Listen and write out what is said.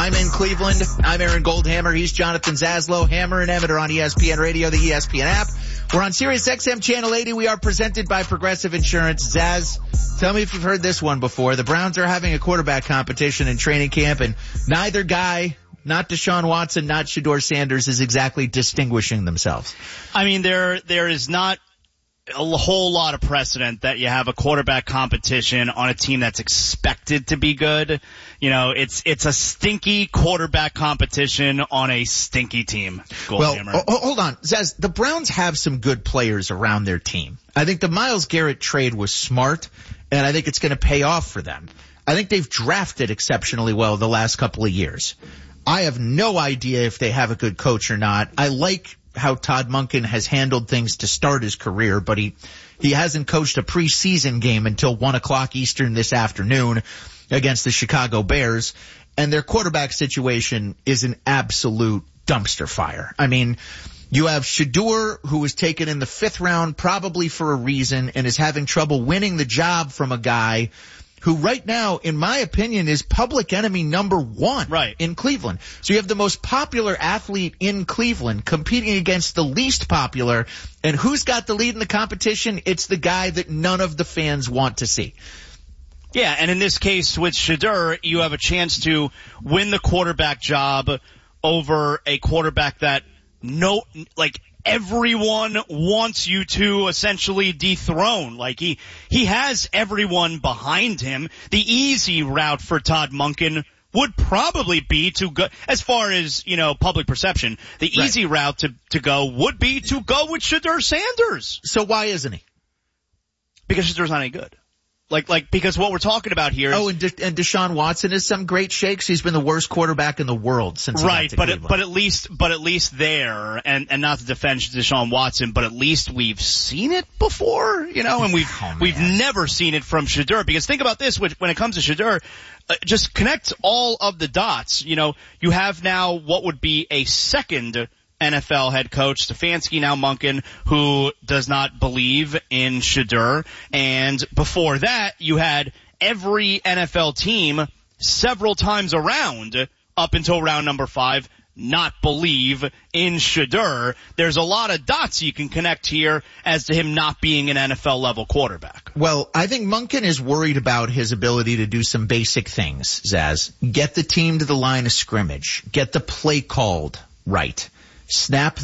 I'm in Cleveland. I'm Aaron Goldhammer. He's Jonathan Zaslow. Hammer and Emmett are on ESPN Radio, the ESPN app. We're on Sirius XM Channel 80. We are presented by Progressive Insurance. Zaz, tell me if you've heard this one before. The Browns are having a quarterback competition in training camp, and neither guy, not Deshaun Watson, not Shedeur Sanders, is exactly distinguishing themselves. I mean, there is not a whole lot of precedent that you have a quarterback competition on a team that's expected to be good. You know, it's a stinky quarterback competition on a stinky team. Goldhammer. Well, hold on. Zaz, the Browns have some good players around their team. I think the Myles Garrett trade was smart, and I think it's going to pay off for them. I think they've drafted exceptionally well the last couple of years. I have no idea if they have a good coach or not. I like how Todd Monken has handled things to start his career, but he hasn't coached a preseason game until 1 o'clock Eastern this afternoon against the Chicago Bears, and their quarterback situation is an absolute dumpster fire. I mean, you have Shedeur, who was taken in the 5th round probably for a reason and is having trouble winning the job from a guy who right now, in my opinion, is public enemy number 1 in Cleveland. So you have the most popular athlete in Cleveland competing against the least popular, and who's got the lead in the competition? It's the guy that none of the fans want to see. Yeah, and in this case with Shedeur, you have a chance to win the quarterback job over a quarterback that everyone wants you to essentially dethrone. Like he has everyone behind him. The easy route for Todd Monken would probably be to go, as far as, public perception, the easy route to go would be to go with Shedeur Sanders. So why isn't he? Because Shedeur's not any good. Because what we're talking about here is... Oh, and Deshaun Watson is some great shakes. He's been the worst quarterback in the world since he got to Cleveland. But at least there, and not to defend Deshaun Watson, but at least we've seen it before, and we've never seen it from Shedeur. Because think about this, when it comes to Shedeur, just connect all of the dots. You have now what would be a second NFL head coach, Stefanski, now Monken, who does not believe in Shedeur. And before that, you had every NFL team several times around, up until round number 5, not believe in Shedeur. There's a lot of dots you can connect here as to him not being an NFL-level quarterback. Well, I think Monken is worried about his ability to do some basic things, Zaz. Get the team to the line of scrimmage. Get the play called right. Snap